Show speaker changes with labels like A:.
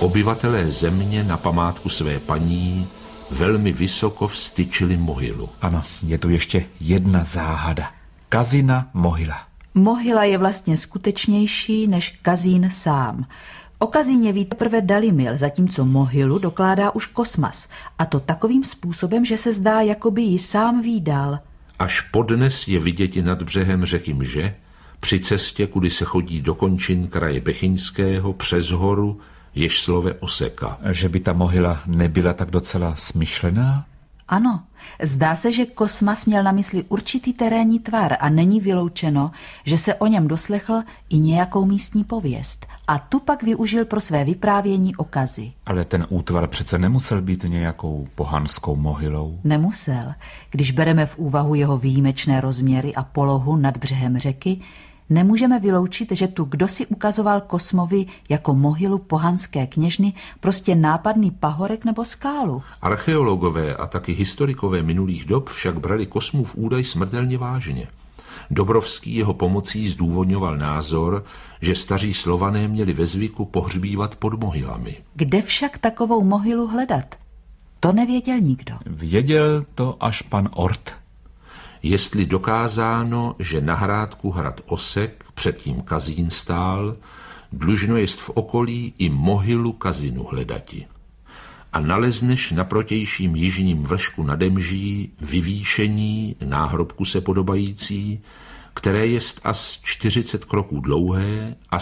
A: Obyvatelé země na památku své paní velmi vysoko vztyčili mohylu.
B: Ano, je tu ještě jedna záhada. Kazina mohyla.
C: Mohyla je vlastně skutečnější než Kazín sám. O Kazíně ví teprve Dalimil, zatímco mohylu dokládá už Kosmas. A to takovým způsobem, že se zdá, jako by ji sám vídal.
A: Až podnes je viděti nad břehem řeky Mže, při cestě, kudy se chodí do končin kraje Bechyňského přes horu, jež slove Oseka.
B: Že by ta mohyla nebyla tak docela smyšlená?
C: Ano, zdá se, že Kosmas měl na mysli určitý terénní tvar a není vyloučeno, že se o něm doslechl i nějakou místní pověst a tu pak využil pro své vyprávění o Kazi.
B: Ale ten útvar přece nemusel být nějakou pohanskou mohylou.
C: Nemusel. Když bereme v úvahu jeho výjimečné rozměry a polohu nad břehem řeky, nemůžeme vyloučit, že tu kdosi ukazoval Kosmovi jako mohylu pohanské kněžny prostě nápadný pahorek nebo skálu.
A: Archeologové a taky historikové minulých dob však brali Kosmův údaj smrtelně vážně. Dobrovský jeho pomocí zdůvodňoval názor, že staří Slované měli ve zvyku pohřbívat pod mohylami.
C: Kde však takovou mohylu hledat? To nevěděl nikdo.
B: Věděl to až pan Ort.
A: Jestli dokázáno, že na hrádku hrad Osek, předtím Kazín stál, dlužno jest v okolí i mohylu Kazinu hledati. A nalezneš na protějším jižním vršku nade Mží vyvýšení, náhrobku se podobající, které jest as 40 kroků dlouhé a